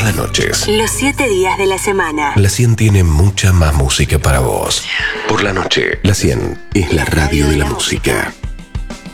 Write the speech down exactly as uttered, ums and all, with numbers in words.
las noches. Los siete días de la semana. La cien tiene mucha más música para vos. Por la noche, la cien es la radio de la música.